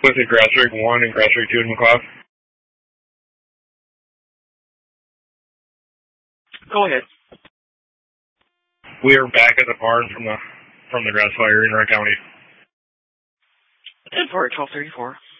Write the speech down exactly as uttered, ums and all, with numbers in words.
With the Grass Rig one and Grass Rig two in McLeod. Go ahead. We are back at the barn from the from the grass fire in Wright County. ten four, twelve thirty-four.